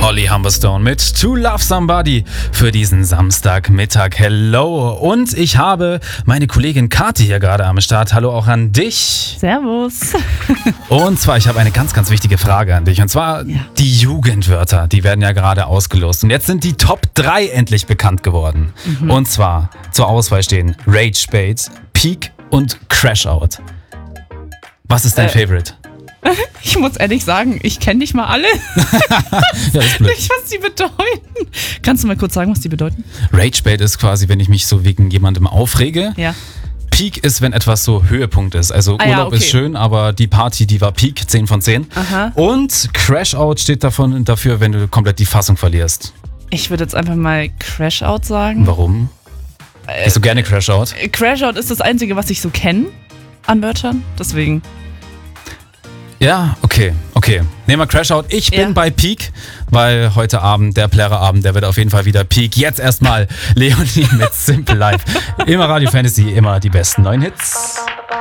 Holly Humberstone mit To Love Somebody für diesen Samstagmittag. Hello. Und ich habe meine Kollegin Kathi hier gerade am Start. Hallo auch an dich. Servus. Und zwar, ich habe eine ganz, ganz wichtige Frage an dich. Und zwar die Jugendwörter, die werden ja gerade ausgelost. Und jetzt sind die Top 3 endlich bekannt geworden. Und zwar zur Auswahl stehen Rage Bait, Peak und Crash Out. Was ist dein Favorite? Ich muss ehrlich sagen, ich kenne nicht mal alle. Ja, das ist blöd. Nicht, was die bedeuten. Kannst du mal kurz sagen, was die bedeuten? Rage Bait ist quasi, wenn ich mich so wegen jemandem aufrege. Ja. Peak ist, wenn etwas so Höhepunkt ist. Also Urlaub ist schön, aber die Party, die war Peak, 10 von 10. Aha. Und Crash Out steht dafür, wenn du komplett die Fassung verlierst. Ich würde jetzt einfach mal Crash Out sagen. Warum? Hast du gerne Crash Out? Crash Out ist das Einzige, was ich so kenne an Wörtern. Deswegen. Ja, okay. Nehmen wir Crash Out. Ich bin bei Peak, weil heute Abend, der Plärrer-Abend, der wird auf jeden Fall wieder Peak. Jetzt erstmal Leonie mit Simple Life. Immer Radio Fantasy, immer die besten neuen Hits.